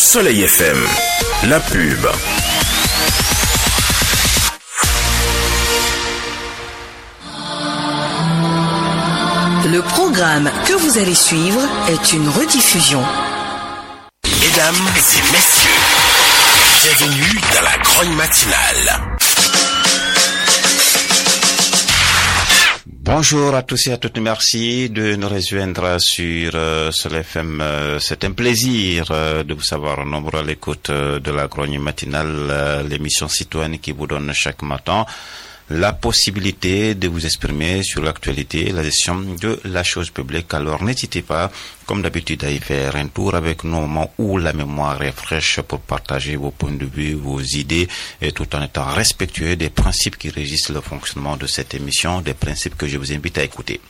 Soleil FM, la pub. Le programme que vous allez suivre est une rediffusion. Mesdames et messieurs, bienvenue dans la grogne matinale. Bonjour à tous et à toutes, merci de nous rejoindre sur Soleil FM. C'est un plaisir de vous savoir nombreux à l'écoute de la grogne matinale, l'émission citoyenne qui vous donne chaque matin la possibilité de vous exprimer sur l'actualité, la gestion de la chose publique. Alors n'hésitez pas, comme d'habitude, à y faire un tour avec nous au moment où la mémoire est fraîche pour partager vos points de vue, vos idées, et tout en étant respectueux des principes qui régissent le fonctionnement de cette émission, des principes que je vous invite à écouter.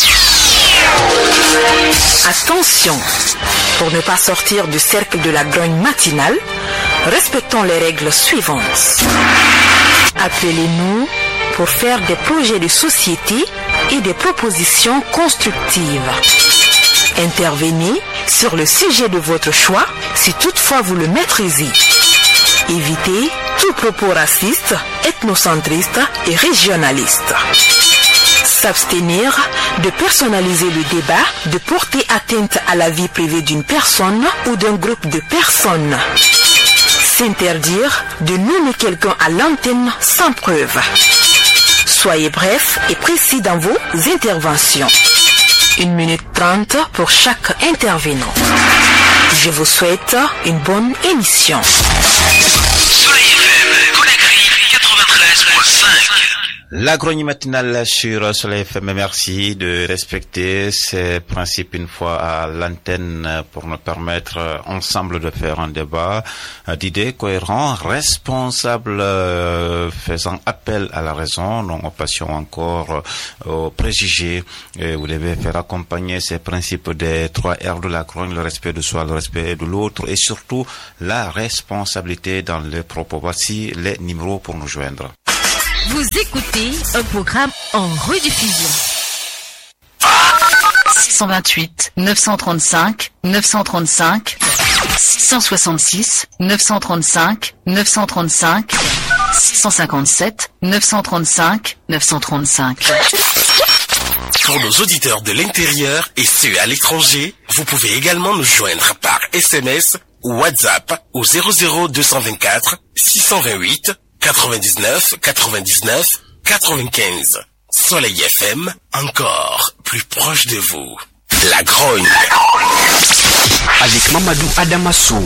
Attention, pour ne pas sortir du cercle de la grogne matinale, respectons les règles suivantes. Appelez-nous pour faire des projets de société et des propositions constructives. Intervenez sur le sujet de votre choix si toutefois vous le maîtrisez. Évitez tout propos raciste, ethnocentriste et régionaliste. S'abstenir de personnaliser le débat, de porter atteinte à la vie privée d'une personne ou d'un groupe de personnes. S'interdire de nommer quelqu'un à l'antenne sans preuve. Soyez bref et précis dans vos interventions. 1 minute 30 pour chaque intervenant. Je vous souhaite une bonne émission. Soleil FM, Conakry 93.5. La grogne matinale sur Soleil FM, merci de respecter ces principes une fois à l'antenne pour nous permettre ensemble de faire un débat d'idées cohérents, responsables, faisant appel à la raison, non aux passions encore aux préjugés. Et vous devez faire accompagner ces principes des 3 R de la grogne, le respect de soi, le respect de l'autre et surtout la responsabilité dans les propos. Voici les numéros pour nous joindre. Vous écoutez un programme en rediffusion. 628 935 935 666 935 935 657 935 935. Pour nos auditeurs de l'intérieur et ceux à l'étranger, vous pouvez également nous joindre par SMS ou WhatsApp au 00224 628 99 99 95. Soleil FM, encore plus proche de vous. La grogne. Avec Mamadou Adamassou.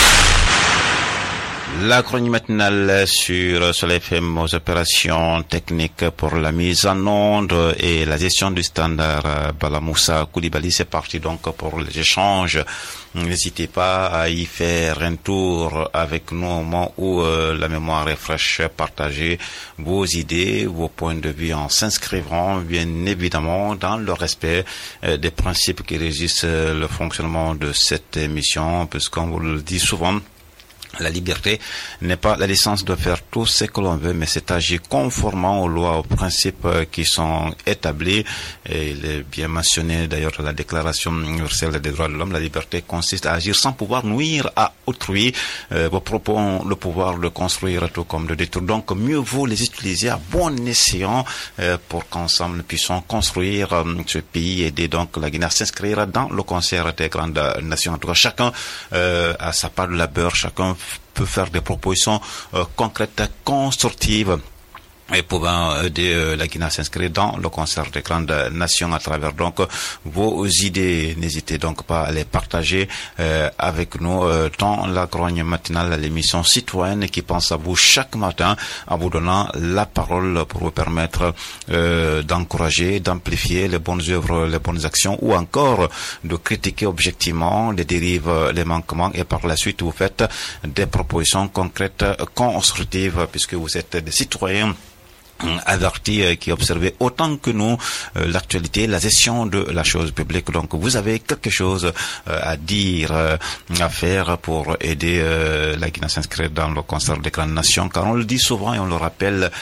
La grogne matinale sur Soleil FM aux opérations techniques pour la mise en onde et la gestion du standard Balamoussa Koulibaly. C'est parti donc pour les échanges. N'hésitez pas à y faire un tour avec nous au moment où la mémoire est fraîche. Partagez vos idées, vos points de vue en s'inscrivant bien évidemment dans le respect des principes qui régissent le fonctionnement de cette émission, puisqu'on vous le dit souvent, la liberté n'est pas la licence de faire tout ce que l'on veut, mais c'est agir conformément aux lois, aux principes qui sont établis. Et il est bien mentionné d'ailleurs dans la Déclaration universelle des droits de l'homme, la liberté consiste à agir sans pouvoir nuire à autrui. Vos propos ont le pouvoir de construire tout comme de détruire. Donc mieux vaut les utiliser à bon escient pour qu'ensemble nous puissions construire ce pays, aider donc la Guinée à s'inscrire dans le concert des grandes nations. En tout cas, chacun a sa part de labeur, chacun peut faire des propositions concrètes, constructives, et pouvant aider la Guinée à s'inscrire dans le concert des grandes nations à travers donc vos idées. N'hésitez donc pas à les partager avec nous dans la grogne matinale, l'émission citoyenne qui pense à vous chaque matin en vous donnant la parole pour vous permettre d'encourager, d'amplifier les bonnes œuvres, les bonnes actions ou encore de critiquer objectivement les dérives, les manquements et par la suite vous faites des propositions concrètes, constructives puisque vous êtes des citoyens averti, qui observait autant que nous l'actualité, la gestion de la chose publique. Donc vous avez quelque chose à dire, à faire pour aider la Guinée à s'inscrire dans le concert des grandes nations, car on le dit souvent et on le rappelle,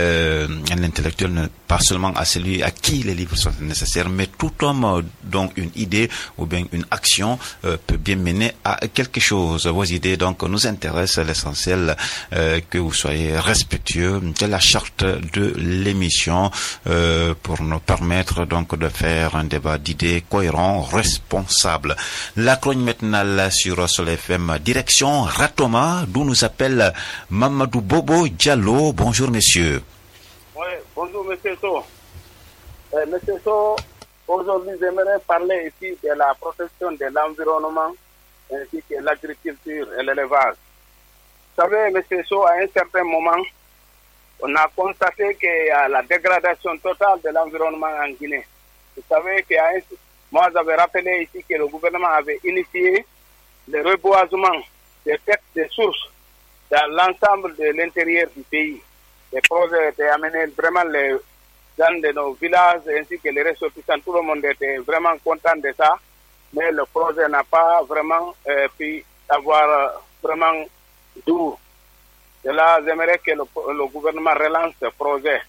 un intellectuel n'est pas seulement à celui à qui les livres sont nécessaires, mais tout homme dont une idée ou bien une action peut bien mener à quelque chose. Vos idées donc nous intéressent. L'essentiel que vous soyez respectueux de la charte de l'émission pour nous permettre donc de faire un débat d'idées cohérent, responsable. La chronique matinale sur Sol FM, direction Ratoma, d'où nous appelle Mamadou Bobo Diallo. Bonjour monsieur. Oui, bonjour monsieur So. Monsieur So, aujourd'hui j'aimerais parler ici de la protection de l'environnement ainsi que l'agriculture et l'élevage. Vous savez monsieur So, à un certain moment, on a constaté qu'il y a la dégradation totale de l'environnement en Guinée. Vous savez que moi j'avais rappelé ici que le gouvernement avait initié le reboisement des têtes de sources dans l'ensemble de l'intérieur du pays. Les projets étaient amenés vraiment les gens de nos villages ainsi que les ressortissants, tout le monde était vraiment content de ça, mais le projet n'a pas vraiment pu avoir vraiment d'où. Et là, j'aimerais que le gouvernement relance ce projet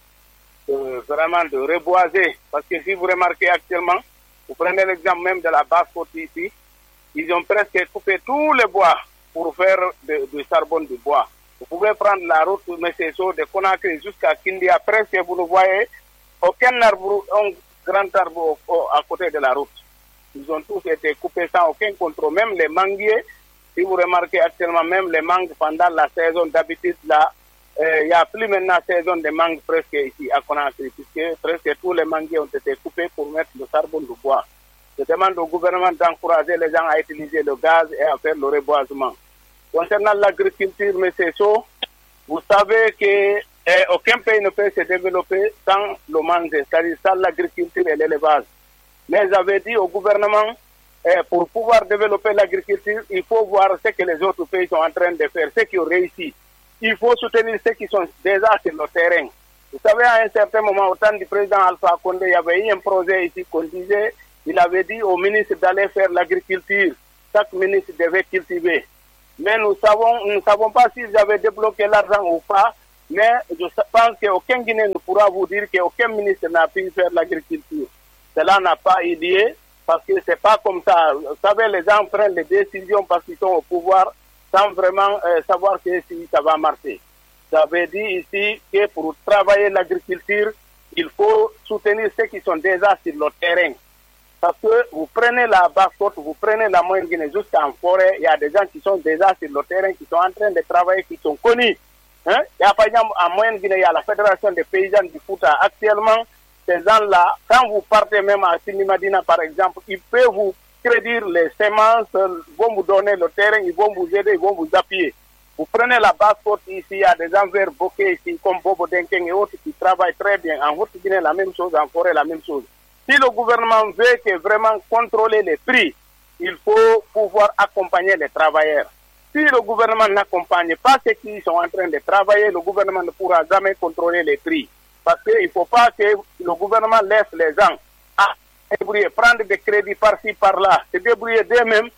vraiment de reboiser. Parce que si vous remarquez actuellement, vous prenez l'exemple même de la Basse-Côte ici, ils ont presque coupé tous les bois pour faire du charbon du bois. Vous pouvez prendre la route de Conakry jusqu'à Kindia, presque vous ne voyez aucun arbre, un grand arbre à côté de la route. Ils ont tous été coupés sans aucun contrôle. Même les manguiers, si vous remarquez actuellement, même les mangues pendant la saison d'habitude, là, il n'y a plus maintenant saison de mangues presque ici à Conakry, puisque presque tous les manguiers ont été coupés pour mettre le charbon du bois. Je demande au gouvernement d'encourager les gens à utiliser le gaz et à faire le reboisement. Concernant l'agriculture, M. So, vous savez qu'aucun pays ne peut se développer sans le manger, c'est-à-dire sans l'agriculture et l'élevage. Mais j'avais dit au gouvernement, pour pouvoir développer l'agriculture, il faut voir ce que les autres pays sont en train de faire, ceux qui ont réussi. Il faut soutenir ceux qui sont déjà sur le terrain. Vous savez, à un certain moment, au temps du président Alpha Condé, il y avait eu un projet ici qu'on disait, il avait dit au ministre d'aller faire l'agriculture. Chaque ministre devait cultiver. Mais nous ne savons pas s'ils avaient débloqué l'argent ou pas, mais je pense qu'aucun Guinéen ne pourra vous dire qu'aucun ministre n'a pu faire l'agriculture. Cela n'a pas eu lieu, parce que c'est pas comme ça. Vous savez, les gens prennent les décisions parce qu'ils sont au pouvoir sans vraiment savoir si ça va marcher. J'avais dit ici que pour travailler l'agriculture, il faut soutenir ceux qui sont déjà sur le terrain. Parce que vous prenez la Basse-Côte, vous prenez la Moyenne Guinée jusqu'en forêt, il y a des gens qui sont déjà sur le terrain, qui sont en train de travailler, qui sont connus. Il y a par exemple en Moyenne Guinée, il y a la Fédération des paysans du Fouta. Actuellement, ces gens-là, quand vous partez même à Sinimadina par exemple, ils peuvent vous crédire les semences, ils vont vous donner le terrain, ils vont vous aider, ils vont vous appuyer. Vous prenez la Basse-Côte ici, il y a des gens verts bokeh ici, comme Bobo Denkeng et autres qui travaillent très bien. En Haute-Guinée, la même chose, en forêt, la même chose. Si le gouvernement veut que vraiment contrôler les prix, il faut pouvoir accompagner les travailleurs. Si le gouvernement n'accompagne pas ceux qui sont en train de travailler, le gouvernement ne pourra jamais contrôler les prix. Parce qu'il ne faut pas que le gouvernement laisse les gens à débrouiller, prendre des crédits par-ci, par-là, se débrouiller d'eux-mêmes.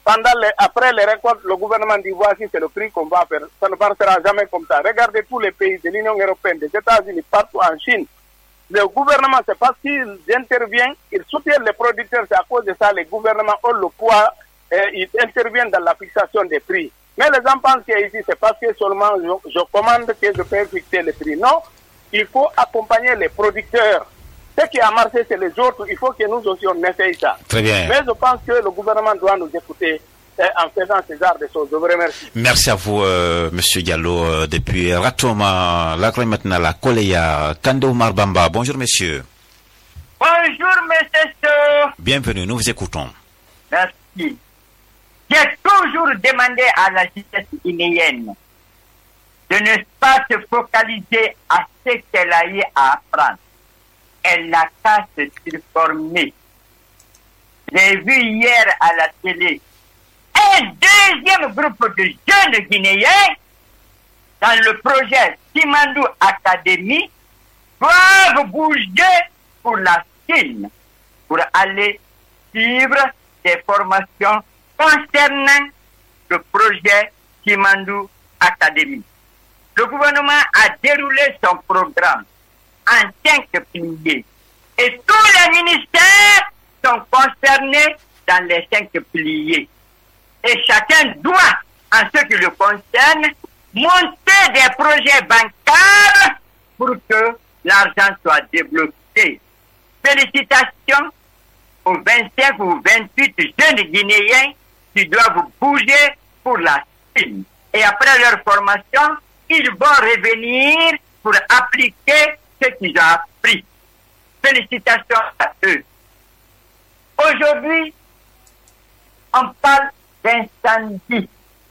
Après les récoltes, le gouvernement dit voici c'est le prix qu'on va faire. Ça ne passera jamais comme ça. Regardez tous les pays de l'Union européenne, des États-Unis, partout en Chine. Le gouvernement, c'est parce qu'ils interviennent, ils soutiennent les producteurs, c'est à cause de ça les gouvernements ont le poids, ils interviennent dans la fixation des prix. Mais les gens pensent qu'ici, c'est parce que seulement je commande que je peux fixer les prix. Non, il faut accompagner les producteurs. Ce qui a marché, c'est les autres. Il faut que nous aussi, on essaye ça. Très bien. Mais je pense que le gouvernement doit nous écouter en faisant ce genre de choses. Je vous remercie. Merci à vous, Monsieur Diallo, depuis Ratoma, la grande maintenant la Koleya, Kande Oumar Bamba. Bonjour, monsieur. Bonjour, monsieur So. Bienvenue, nous vous écoutons. Merci. J'ai toujours demandé à la justice guinéenne de ne pas se focaliser à ce qu'elle a eu à apprendre. Elle n'a qu'à se transformer. J'ai vu hier à la télé un deuxième groupe de jeunes Guinéens dans le projet Simandou Academy doivent bouger pour la Chine, pour aller suivre des formations concernant le projet Simandou Academy. Le gouvernement a déroulé son programme en 5 piliers et tous les ministères sont concernés dans les 5 piliers. Et chacun doit, en ce qui le concerne, monter des projets bancaires pour que l'argent soit débloqué. Félicitations aux 25 ou 28 jeunes Guinéens qui doivent bouger pour la Chine. Et après leur formation, ils vont revenir pour appliquer ce qu'ils ont appris. Félicitations à eux. Aujourd'hui, on parle d'incendie.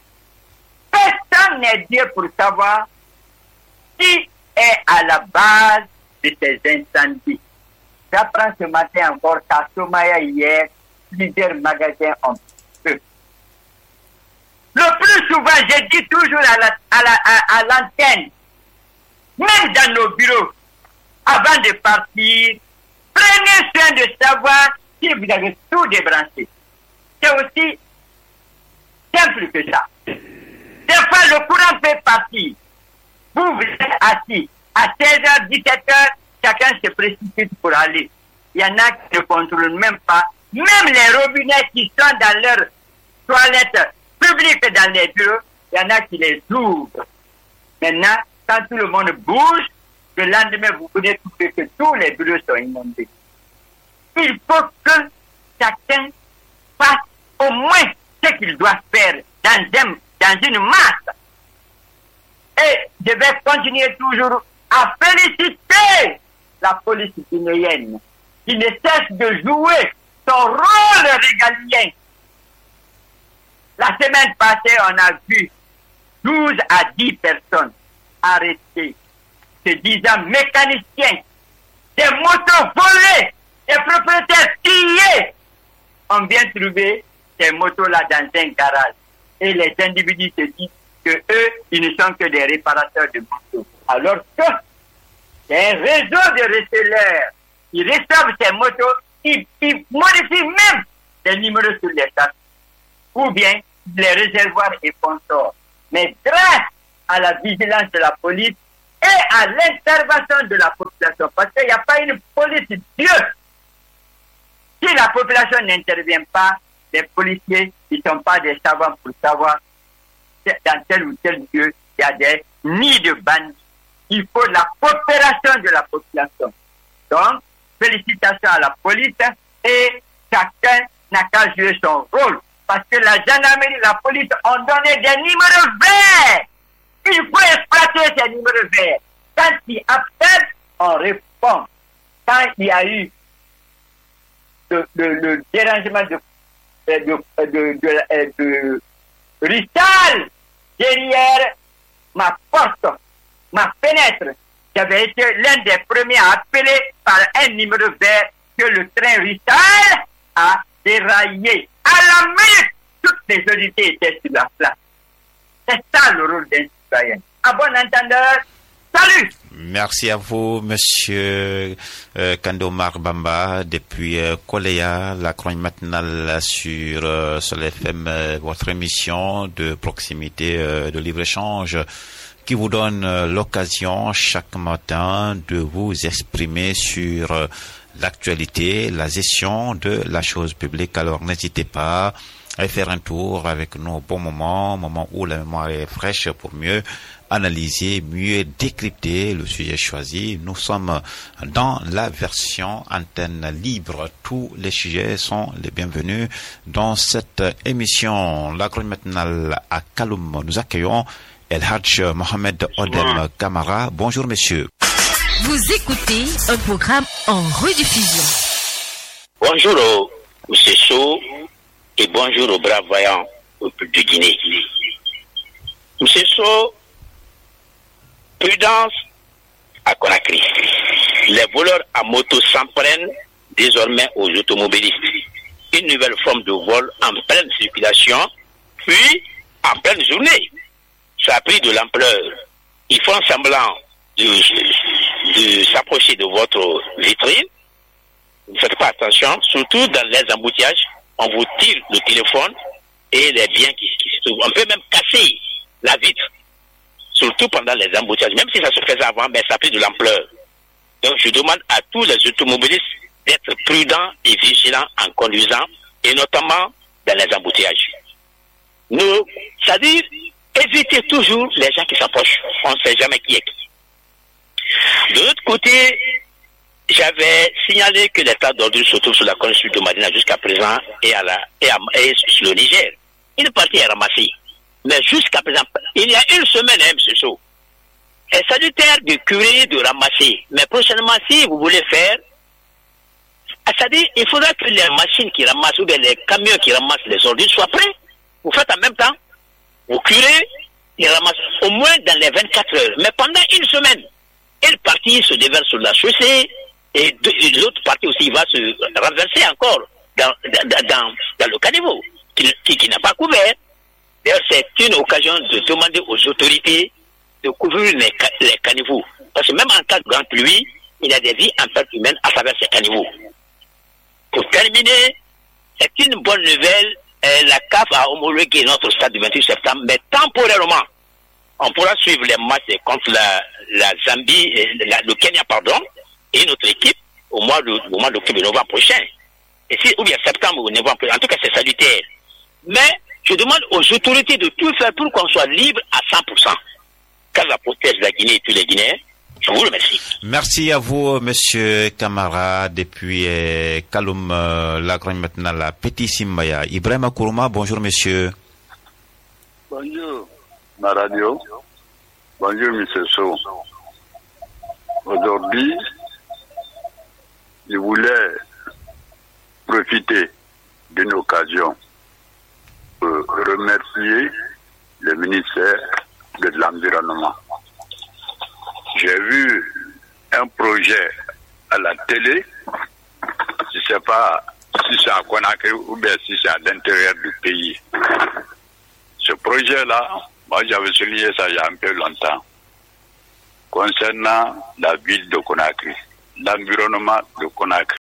Personne n'est Dieu pour savoir qui est à la base de ces incendies. J'apprends ce matin encore qu'à Somaya hier, plusieurs magasins ont feu. Le plus souvent, je dis toujours à l'antenne, même dans nos bureaux, avant de partir, prenez soin de savoir si vous avez tout débranché. C'est aussi simple que ça. Des fois, le courant peut partir. Vous êtes assis. À 16h, 17h, chacun se précipite pour aller. Il y en a qui ne contrôlent même pas. Même les robinets qui sont dans leurs toilettes publiques dans les bureaux, il y en a qui les ouvrent. Maintenant, quand tout le monde bouge, le lendemain, vous pouvez trouver que tous les bureaux sont inondés. Il faut que chacun fasse au moins ce qu'il doit faire dans une masse. Et je vais continuer toujours à féliciter la police guinéenne qui ne cesse de jouer son rôle régalien. La semaine passée, on a vu 12 à 10 personnes arrêtées, se disant mécaniciens, des motos volées, des propriétaires pillés. On vient trouver ces motos-là dans un garage. Et les individus se disent que eux, ils ne sont que des réparateurs de motos. Alors que c'est un réseau de receleurs. Ils reçoivent ces motos, ils modifient même les numéros sur les chassis. Ou bien les réservoirs et consorts. Mais grâce à la vigilance de la police et à l'intervention de la population, parce qu'il n'y a pas une police Dieu. Si la population n'intervient pas, les policiers ne sont pas des savants pour savoir dans tel ou tel lieu il y a des nids de bandits. Il faut la coopération de la population. Donc, félicitations à la police et chacun n'a qu'à jouer son rôle. Parce que la gendarmerie et la police ont donné des numéros verts. Il faut exploiter ces numéros verts. Quand ils appellent, on répond. Quand il y a eu le dérangement de Ristal derrière ma porte, ma fenêtre, j'avais été l'un des premiers à appeler par un numéro vert que le train Ristal a déraillé. À la minute, toutes les autorités étaient sur la place. C'est ça le rôle d'un citoyen. À bon entendeur, salut! Merci à vous, monsieur Kandomar Bamba, depuis Koleya, la chronique matinale sur FM, votre émission de proximité de libre-échange qui vous donne l'occasion chaque matin de vous exprimer sur l'actualité, la gestion de la chose publique. Alors n'hésitez pas à faire un tour avec nous au bon moment où la mémoire est fraîche pour mieux analyser, mieux décrypter le sujet choisi. Nous sommes dans la version antenne libre. Tous les sujets sont les bienvenus dans cette émission. La chronique matinale à Kaloum. Nous accueillons El Hadj Mohamed Odem Kamara. Bonjour monsieur. Vous écoutez un programme en rediffusion. Bonjour au Cessot et bonjour aux braves voyants au peuple de Guinée. Monsieur So, prudence à Conakry. Les voleurs à moto s'en prennent désormais aux automobilistes. Une nouvelle forme de vol en pleine circulation, puis en pleine journée. Ça a pris de l'ampleur. Ils font semblant de de s'approcher de votre vitrine. Ne faites pas attention, surtout dans les embouteillages, on vous tire le téléphone et les biens qui se trouvent. On peut même casser la vitre, surtout pendant les embouteillages, même si ça se faisait avant, mais ça a pris de l'ampleur. Donc je demande à tous les automobilistes d'être prudents et vigilants en conduisant, et notamment dans les embouteillages. Nous, c'est-à-dire, évitez toujours les gens qui s'approchent. On ne sait jamais qui est qui. De l'autre côté, j'avais signalé que l'état d'ordre se trouve sur la côte sud de Madina jusqu'à présent et sur le Niger. Une partie est ramassée. Mais jusqu'à présent, il y a une semaine, M. Sow, est salutaire de curer, de ramasser. Mais prochainement, si vous voulez faire, c'est-à-dire, il faudra que les machines qui ramassent ou bien les camions qui ramassent les ordures soient prêts. Vous faites en même temps, vous curez, ils ramassent au moins dans les 24 heures. Mais pendant une semaine, une partie se déverse sur la chaussée et l'autre partie aussi va se renverser encore dans le caniveau qui n'a pas couvert. D'ailleurs, c'est une occasion de demander aux autorités de couvrir les caniveaux. Parce que même en cas de grande pluie, il y a des vies en perte humaine à travers ces caniveaux. Pour terminer, c'est une bonne nouvelle. La CAF a homologué notre stade du 28 septembre, mais temporairement, on pourra suivre les matchs contre la Zambie, le Kenya, et notre équipe au mois d'octobre et novembre prochain. Ou bien septembre ou novembre prochain. En tout cas, c'est salutaire. Mais je demande aux autorités de tout faire pour qu'on soit libre à 100%. Car ça protège la Guinée et tous les Guinéens. Je vous remercie. Merci à vous, monsieur Camara, depuis Kaloum, Lagrogne, maintenant la Petit Simbaya. Ibrahim Kourouma, bonjour, monsieur. Bonjour, ma radio. Bonjour, monsieur Sow. Aujourd'hui, je voulais profiter d'une occasion pour remercier le ministère de l'Environnement. J'ai vu un projet à la télé, je ne sais pas si c'est à Conakry ou bien si c'est à l'intérieur du pays. Ce projet-là, moi j'avais souligné ça il y a un peu longtemps, concernant la ville de Conakry, l'environnement de Conakry.